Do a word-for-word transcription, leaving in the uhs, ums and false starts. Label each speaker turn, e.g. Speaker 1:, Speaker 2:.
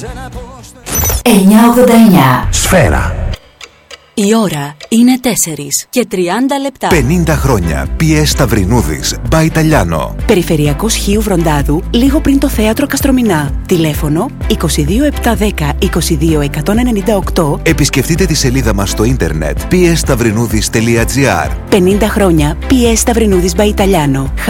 Speaker 1: εννιακόσια ογδόντα εννιά
Speaker 2: Σφαίρα.
Speaker 3: Η ώρα είναι τέσσερις και τριάντα λεπτά.
Speaker 2: πενήντα χρόνια. πι ες Σταυρινούδης, By Italiano.
Speaker 3: Περιφερειακός Χίου Βροντάδου, λίγο πριν το θέατρο Καστρομηνά. Τηλέφωνο είκοσι δύο επτακόσια δέκα είκοσι δύο εκατόν ενενήντα οκτώ.
Speaker 2: Επισκεφτείτε τη σελίδα μας στο ίντερνετ πι ες σταυρινούδης τελεία τζι άρ.
Speaker 3: πενήντα χρόνια πι ες Σταυρινούδης By Italiano.